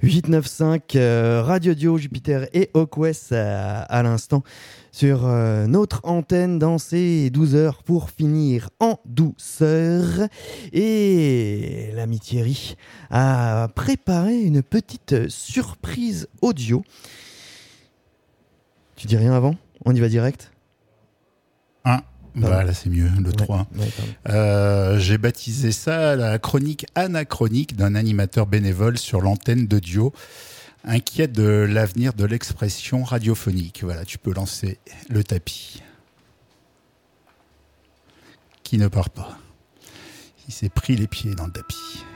895 Radio Dio, Jupiter et Hawkwest à l'instant sur notre antenne dans ces 12 heures pour finir en douceur. Et l'ami Thierry a préparé une petite surprise audio. Tu dis rien avant ? On y va direct ? Voilà, c'est mieux, le 3. J'ai baptisé ça la chronique anachronique d'un animateur bénévole sur l'antenne de Dio, inquiet de l'avenir de l'expression radiophonique. Voilà, tu peux lancer le tapis. Qui ne part pas. Il s'est pris les pieds dans le tapis.